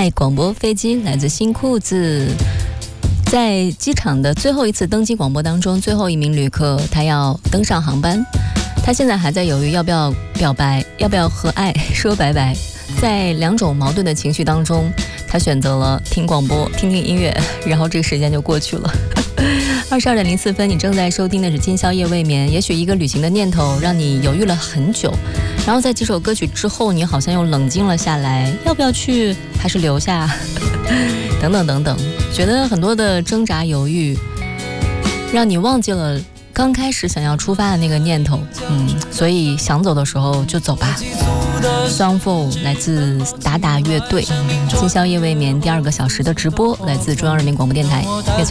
爱广播飞机来自新裤子。在机场的最后一次登机广播当中，最后一名旅客他要登上航班，他现在还在犹豫要不要表白，要不要和爱说拜拜。在两种矛盾的情绪当中，他选择了听广播，听听音乐，然后这个时间就过去了。22:04，你正在收听的是今宵夜未眠。也许一个旅行的念头让你犹豫了很久，然后在几首歌曲之后，你好像又冷静了下来，要不要去还是留下等等等等，觉得很多的挣扎犹豫让你忘记了刚开始想要出发的那个念头。所以想走的时候就走吧。Songful 来自达达乐队，今宵夜未眠第2个小时的直播来自中央人民广播电台乐